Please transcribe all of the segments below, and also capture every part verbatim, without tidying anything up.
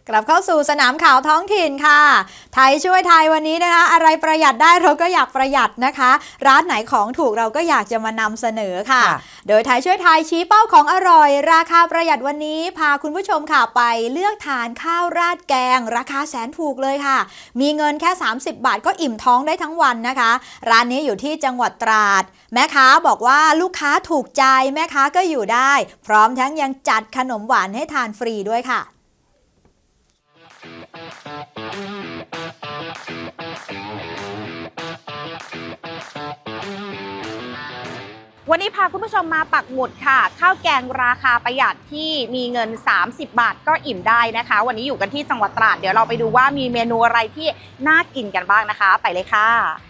กลับเข้าสู่สนามข่าวท้องถิ่นค่ะไทยช่วยไทยวันนี้นะคะอะไรประหยัดได้เราก็อยากประหยัดนะคะร้านไหนของถูกเราก็อยากจะมานำเสนอค่ะโดยไทยช่วยไทยชี้เป้าของอร่อยราคาประหยัดวันนี้พาคุณผู้ชมค่ะไปเลือกทานข้าวราดแกงราคาแสนถูกเลยค่ะมีเงินแค่สามสิบบาทก็อิ่มท้องได้ทั้งวันนะคะร้านนี้อยู่ที่จังหวัดตราดแม่ค้าบอกว่าลูกค้าถูกใจแม่ค้าก็อยู่ได้พร้อมทั้งยังจัดขนมหวานให้ทานฟรีด้วยค่ะวันนี้พาคุณผู้ชมมาปักหมุดค่ะข้าวแกงราคาประหยัดที่มีเงินสามสิบบาทก็อิ่มได้นะคะวันนี้อยู่กันที่จังหวัดตราดเดี๋ยวเราไปดูว่ามีเมนูอะไรที่น่ากินกันบ้างนะคะไปเลยค่ะ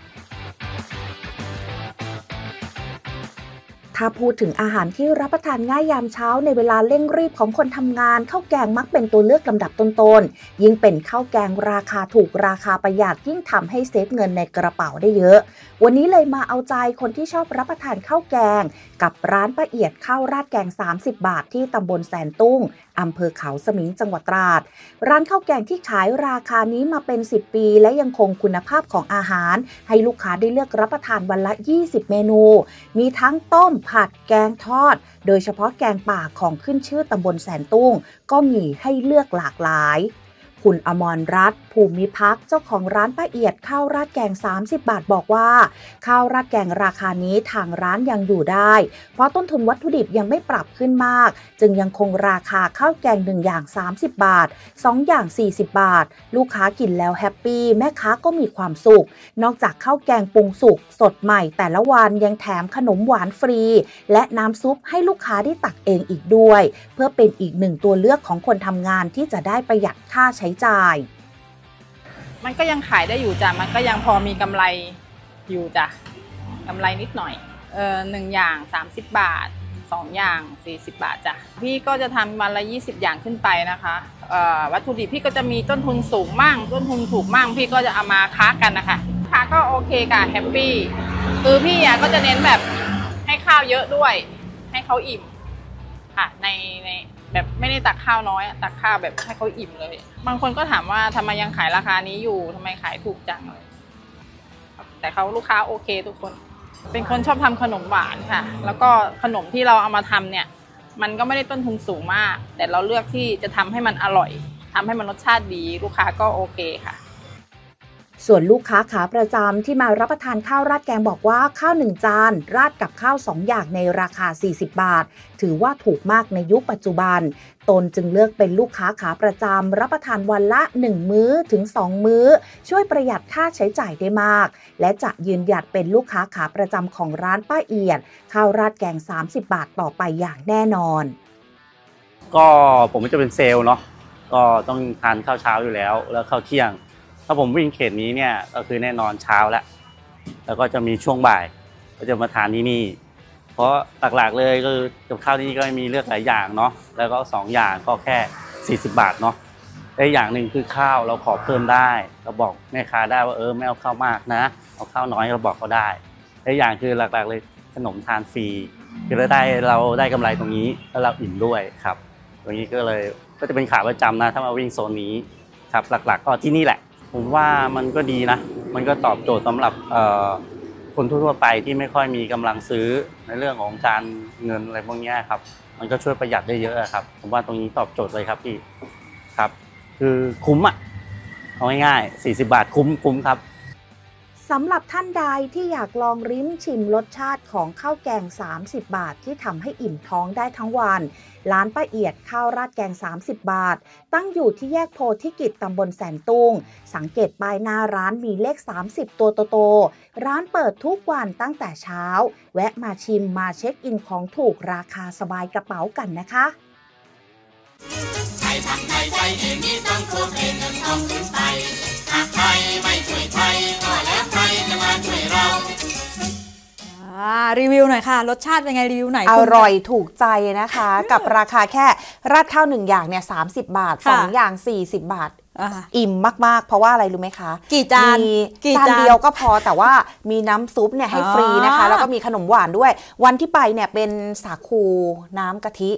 ถ้าพูดถึงอาหารที่รับประทานง่ายยามเช้าในเวลาเร่งรีบของคนทำงานข้าวแกงมักเป็นตัวเลือกลำดับต้นๆยิ่งเป็นข้าวแกงราคาถูกราคาประหยัดยิ่งทำให้เซฟเงินในกระเป๋าได้เยอะวันนี้เลยมาเอาใจคนที่ชอบรับประทานข้าวแกงกับร้านป้าเอียดข้าวราดแกงสามสิบบาทที่ตำบลแสนตุ้งอำเภอเขาสมิงจังหวัดตราดร้านข้าวแกงที่ขายราคานี้มาเป็นสิบปีและยังคงคุณภาพของอาหารให้ลูกค้าได้เลือกรับประทานวันละยี่สิบเมนูมีทั้งต้มผัดแกงทอดโดยเฉพาะแกงป่าของขึ้นชื่อตำบลแสนตุ้งก็มีให้เลือกหลากหลายคุณอมรรัตน์ภูมิพักเจ้าของร้านป้าเอียดข้าวราดแกงสามสิบบาทบอกว่าข้าวราดแกงราคานี้ทางร้านยังอยู่ได้เพราะต้นทุนวัตถุดิบยังไม่ปรับขึ้นมากจึงยังคงราคาข้าวแกงหนึ่งอย่างสามสิบบาทสองอย่างสี่สิบบาทลูกค้ากินแล้วแฮปปี้แม่ค้าก็มีความสุขนอกจากข้าวแกงปรุงสุกสดใหม่แต่ละวันยังแถมขนมหวานฟรีและน้ำซุปให้ลูกค้าได้ตักเองอีกด้วยเพื่อเป็นอีกหนึ่งตัวเลือกของคนทำงานที่จะได้ประหยัดค่าใช้จ่ายมันก็ยังขายได้อยู่จ้ะมันก็ยังพอมีกำไรอยู่จ้ะกำไรนิดหน่อยเออหนึ่งอย่างสามสิบบาทสองอย่างสี่สิบบาทจ้ะพี่ก็จะทำวันละยี่สิบอย่างขึ้นไปนะคะเอ่อวัตถุดิบพี่ก็จะมีต้นทุนสูงมั่งต้นทุนถูกมั่งพี่ก็จะเอามาค้ากันนะคะค้าก็โอเคค่ะแฮปปี้คือพี่อ่ะก็จะเน้นแบบให้ข้าวเยอะด้วยให้เขาอิ่มค่ะในในแบบไม่ได้ตักข้าวน้อยตักข้าวแบบให้เขาอิ่มเลยบางคนก็ถามว่าทำไมยังขายราคานี้อยู่ทำไมขายถูกจังเลยแต่เขาลูกค้าโอเคทุกคนเป็นคนชอบทำขนมหวานค่ะแล้วก็ขนมที่เราเอามาทำเนี่ยมันก็ไม่ได้ต้นทุนสูงมากแต่เราเลือกที่จะทำให้มันอร่อยทำให้มันรสชาติดีลูกค้าก็โอเคค่ะส่วนลูกค้าขาประจำที่มารับประทานข้าวราดแกงบอกว่าข้าวหนึ่งจานราดกับข้าวสองอย่างในราคาสี่สิบบาทถือว่าถูกมากในยุคปัจจุบันตนจึงเลือกเป็นลูกค้าขาประจำรับประทานวันละหนึ่งมื้อถึงสองมื้อช่วยประหยัดค่าใช้จ่ายได้มากและจะยืนหยัดเป็นลูกค้าขาประจำของร้านป้าเอียดข้าวราดแกงสามสิบบาทต่อไปอย่างแน่นอนก็ผมจะเป็นเซลล์เนาะก็ต้องทานข้าวเช้าอยู่แล้วแล้วข้าวเที่ยงถ้าผมวิ่งเขตนี้เนี่ยก็คือแน่นอนเช้าแล้วแล้วก็จะมีช่วงบ่ายก็จะมาทานที่นี่เพราะหลักๆเลยคือกับข้าวที่นี่ก็มีเลือกหลายอย่างเนาะแล้วก็สองอย่างก็แค่สี่สิบบาทเนาะและอย่างหนึ่งคือข้าวเราขอเพิ่มได้เราบอกแม่ค้าได้ว่าเออไม่เอาข้าวมากนะเอาข้าวน้อยเราบอกเขาได้และอย่างคือหลักๆเลยขนมทานฟรีคือเราได้เราได้กำไรตรงนี้แล้วเราอิ่มด้วยครับตรงนี้ก็เลยก็จะเป็นขาประจำนะถ้ามาวิ่งโซนนี้ครับหลักๆก็ที่นี่แหละผมว่ามันก็ดีนะมันก็ตอบโจทย์สำหรับคนทั่วไปที่ไม่ค่อยมีกำลังซื้อในเรื่องของการเงินอะไรพวกนี้ครับมันก็ช่วยประหยัดได้เยอะครับผมว่าตรงนี้ตอบโจทย์เลยครับพี่ครับคือคุ้มอ่ะเอาง่ายๆสี่สิบบาทคุ้มคุ้มครับสำหรับท่านใดที่อยากลองริมชิมรสชาติของข้าวแกงสามสิบบาทที่ทำให้อิ่มท้องได้ทั้งวันร้านป้าเอียดข้าวราดแกงสามสิบบาทตั้งอยู่ที่แยกโพธิกิจตำบลแสนตุ้งสังเกตป้ายหน้าร้านมีเลขสามสิบตัวโตๆร้านเปิดทุกวันตั้งแต่เช้าแวะมาชิมมาเช็คอินของถูกราคาสบายกระเป๋ากันนะคะไทยทำไทยใจเองนี้ต้องโคเป็นเงินทองขึ้นไปหากไทยไม่ช่วยไทยก็แล้วใครจะมาช่วยเรารีวิวหน่อยค่ะรสชาติเป็นไงรีวิวไหนอร่อยถูกใจนะคะกับราคาแค่ราดข้าวหนึ่งอย่างเนี่ยสามสิบบาทสองอย่างสี่สิบบาทอิ่มมากๆเพราะว่าอะไรรู้ไหมคะกี่จานจานเดียวก็พอแต่ว่ามีน้ำซุปเนี่ยให้ฟรีนะคะแล้วก็มีขนมหวานด้วยวันที่ไปเนี่ยเป็นสาคูน้ำกะทิ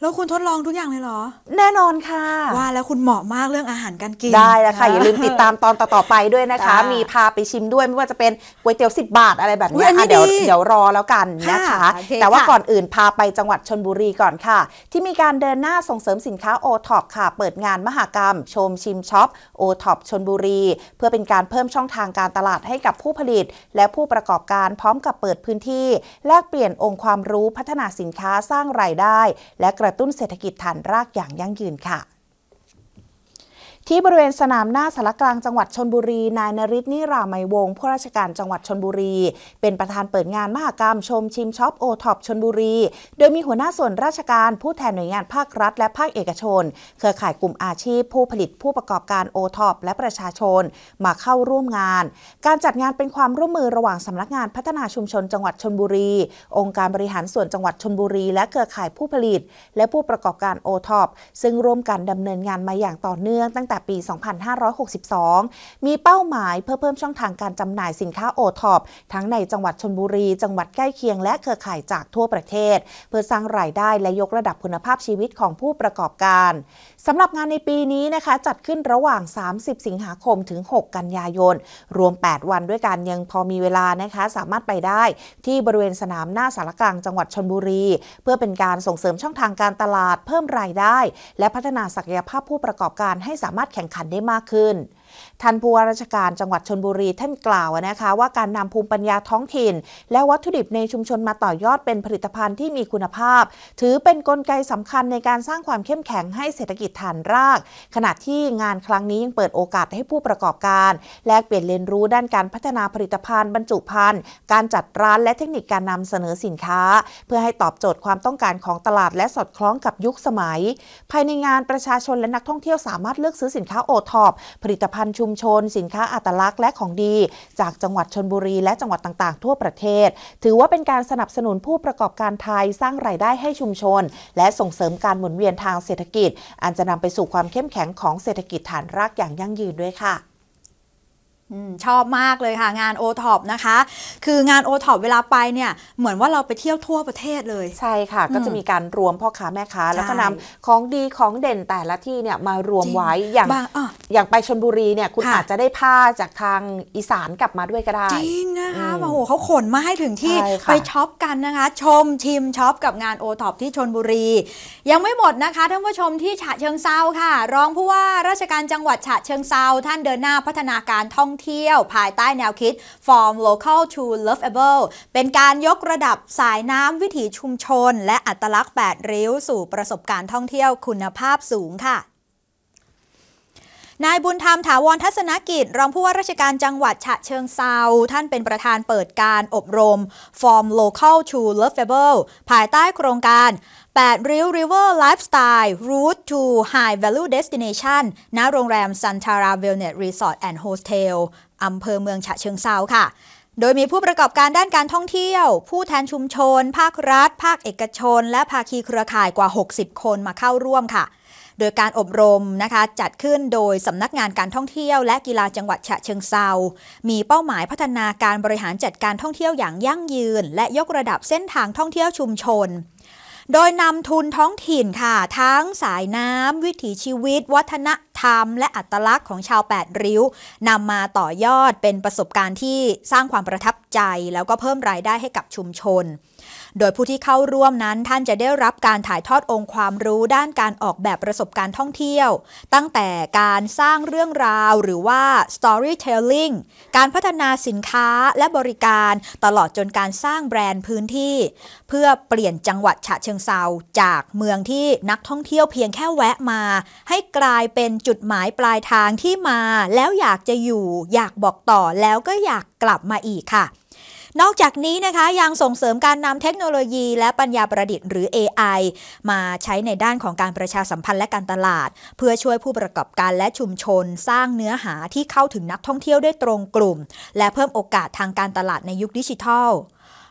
แล้วคุณทดลองทุกอย่างเลยเหรอแน่นอนค่ะว่าแล้วคุณเหมาะมากเรื่องอาหารการกินได้แล้วค่ะอย่าลืมติดตามตอนต่อๆไปด้วยนะคะมีพาไปชิมด้วยไม่ว่าจะเป็นก๋วยเตี๋ยวสิบบาทอะไรแบบนี้เดี๋ยวเดี๋ยวรอแล้วกันนะคะแต่ว่าก่อนอื่นพาไปจังหวัดชลบุรีก่อนค่ะที่มีการเดินหน้าส่งเสริมสินค้า โอ ท็อป ค่ะเปิดงานมหกรรมชมชิมช็อป โอ ท็อป ชลบุรีเพื่อเป็นการเพิ่มช่องทางการตลาดให้กับผู้ผลิตและผู้ประกอบการพร้อมกับเปิดพื้นที่แลกเปลี่ยนองค์ความรู้พัฒนาสินค้าสร้างรายได้และกระตุ้นเศรษฐกิจฐานรากอย่างยั่งยืนค่ะที่บริเวณสนามหน้าสารกลางจังหวัดชลบุรีนายนฤทธิ์นิรามัยวงศ์ผู้ราชการจังหวัดชลบุรีเป็นประธานเปิดงานมหกรรมชมชิมช็อปโอท็อปชลบุรีโดยมีหัวหน้าส่วนราชการผู้แทนหน่วยงานภาครัฐและภาคเอกชนเครือข่ายกลุ่มอาชีพผู้ผลิตผู้ประกอบการโอท็อปและประชาชนมาเข้าร่วมงานการจัดงานเป็นความร่วมมือระหว่างสำนักงานพัฒนาชุมชนจังหวัดชลบุรีองค์การบริหารส่วนจังหวัดชลบุรีและเครือข่ายผู้ผลิตและผู้ประกอบการโอท็อปซึ่งร่วมกันดำเนินงานมาอย่างต่อเนื่องตั้งแต่ปี สองพันห้าร้อยหกสิบสอง มีเป้าหมายเพื่อเพิ่มช่องทางการจำหน่ายสินค้าโอท็อปทั้งในจังหวัดชลบุรีจังหวัดใกล้เคียงและเครือข่ายจากทั่วประเทศเพื่อสร้างรายได้และยกระดับคุณภาพชีวิตของผู้ประกอบการสำหรับงานในปีนี้นะคะจัดขึ้นระหว่างสามสิบสิงหาคมถึงหกกันยายนรวมแปดวันด้วยกันยังพอมีเวลานะคะสามารถไปได้ที่บริเวณสนามหน้าสารกลางจังหวัดชลบุรีเพื่อเป็นการส่งเสริมช่องทางการตลาดเพิ่มรายได้และพัฒนาศักยภาพผู้ประกอบการให้สามารถแข่งขันได้มากขึ้นท่านผู้ว่าราชการจังหวัดชลบุรีท่านกล่าวนะคะว่าการนำภูมิปัญญาท้องถิ่นและวัตถุดิบในชุมชนมาต่อยอดเป็นผลิตภัณฑ์ที่มีคุณภาพถือเป็นกลไกสำคัญในการสร้างความเข้มแข็งให้เศรษฐกิจฐานรากขณะที่งานครั้งนี้ยังเปิดโอกาสให้ผู้ประกอบการแลกเปลี่ยนเรียนรู้ด้านการพัฒนาผลิตภัณฑ์บรรจุภัณฑ์การจัดร้านและเทคนิคการนำเสนอสินค้าเพื่อให้ตอบโจทย์ความต้องการของตลาดและสอดคล้องกับยุคสมัยภายในงานประชาชนและนักท่องเที่ยวสามารถเลือกซื้อสินค้าโอท็อปผลิตภัณฑ์ชุมชนสินค้าอัตลักษณ์และของดีจากจังหวัดชลบุรีและจังหวัดต่างๆทั่วประเทศถือว่าเป็นการสนับสนุนผู้ประกอบการไทยสร้างรายได้ให้ชุมชนและส่งเสริมการหมุนเวียนทางเศรษฐกิจอันจะนำไปสู่ความเข้มแข็งของเศรษฐกิจฐานรากอย่างยั่งยืนด้วยค่ะชอบมากเลยค่ะงาน โอ ท็อป นะคะคืองาน โอ ท็อป เวลาไปเนี่ยเหมือนว่าเราไปเที่ยวทั่วประเทศเลยใช่ค่ะก็จะมีการรวมพ่อค้าแม่ค้าแล้วก็นำของดีของเด่นแต่ละที่เนี่ยมารวมไว้อย่างอย่างไปชลบุรีเนี่ยคุณอาจจะได้ผ้าจากทางอีสานกลับมาด้วยก็ได้จริงนะคะโอ้โหเขาขนมาให้ถึงที่ไปช็อปกันนะคะชมชิมช็อปกับงาน โอ ท็อป ที่ชลบุรียังไม่หมดนะคะท่านผู้ชมที่ฉะเชิงเทราค่ะรองผู้ว่าราชการจังหวัดฉะเชิงเทราท่านเดินหน้าพัฒนาการท่องเที่ยวภายใต้แนวคิด From Local to Loveable เป็นการยกระดับสายน้ำวิถีชุมชนและอัตลักษณ์แปดริ้วสู่ประสบการณ์ท่องเที่ยวคุณภาพสูงค่ะนายบุญธรรมถาวรทัศนกิจรองผู้ว่าราชการจังหวัดฉะเชิงเทราท่านเป็นประธานเปิดการอบรม From Local to Loveable ภายใต้โครงการแปดริ้ว River Lifestyle Route to High Value Destination ณ โรงแรม Santara Wellness Resort and Hostel อำเภอเมืองฉะเชิงเทราค่ะโดยมีผู้ประกอบการด้านการท่องเที่ยวผู้แทนชุมชนภาครัฐภาคเอกชนและภาคีเครือข่ายกว่าหกสิบคนมาเข้าร่วมค่ะโดยการอบรมนะคะจัดขึ้นโดยสำนักงานการท่องเที่ยวและกีฬาจังหวัดฉะเชิงเทรามีเป้าหมายพัฒนาการบริหารจัดการท่องเที่ยวอย่างยั่งยืนและยกระดับเส้นทางท่องเที่ยวชุมชนโดยนำทุนท้องถิ่นค่ะทั้งสายน้ำวิถีชีวิตวัฒนธรรมและอัตลักษณ์ของชาวแปดริ้วนำมาต่อยอดเป็นประสบการณ์ที่สร้างความประทับใจแล้วก็เพิ่มรายได้ให้กับชุมชนโดยผู้ที่เข้าร่วมนั้นท่านจะได้รับการถ่ายทอดองค์ความรู้ด้านการออกแบบประสบการณ์ท่องเที่ยวตั้งแต่การสร้างเรื่องราวหรือว่า storytelling การพัฒนาสินค้าและบริการตลอดจนการสร้างแบรนด์พื้นที่เพื่อเปลี่ยนจังหวัดฉะเชิงเทราจากเมืองที่นักท่องเที่ยวเพียงแค่แวะมาให้กลายเป็นจุดหมายปลายทางที่มาแล้วอยากจะอยู่อยากบอกต่อแล้วก็อยากกลับมาอีกค่ะนอกจากนี้นะคะยังส่งเสริมการนำเทคโนโลยีและปัญญาประดิษฐ์หรือ เอ ไอ มาใช้ในด้านของการประชาสัมพันธ์และการตลาดเพื่อช่วยผู้ประกอบการและชุมชนสร้างเนื้อหาที่เข้าถึงนักท่องเที่ยวได้ตรงกลุ่มและเพิ่มโอกาสทางการตลาดในยุคดิจิทัล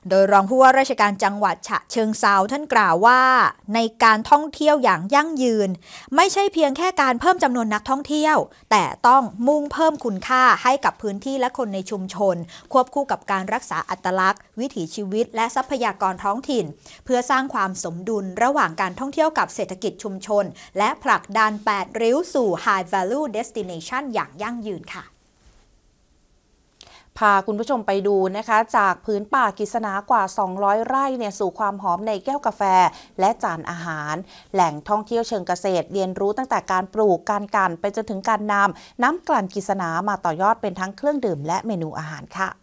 โดยรองผู้ว่าราชการจังหวัดฉะเชิงเทราท่านกล่าวว่าในการท่องเที่ยวอย่างยั่งยืนไม่ใช่เพียงแค่การเพิ่มจำนวนนักท่องเที่ยวแต่ต้องมุ่งเพิ่มคุณค่าให้กับพื้นที่และคนในชุมชนควบคู่กับการรักษาอัตลักษณ์วิถีชีวิตและทรัพยากรท้องถิ่นเพื่อสร้างความสมดุลระหว่างการท่องเที่ยวกับเศรษฐกิจชุมชนและผลักดันแปดริ้วสู่ High Value Destination อย่างยั่งยืนค่ะพาคุณผู้ชมไปดูนะคะจากพื้นป่ากิษณากว่าสองร้อยไร่เนี่ยสู่ความหอมในแก้วกาแฟและจานอาหารแหล่งท่องเที่ยวเชิงเกษตรเรียนรู้ตั้งแต่การปลูกการกั่นไปจนถึงการนำน้ำกลั่นกิษณามาต่อยอดเป็นทั้งเครื่องดื่มและเมนูอาหารค่ะ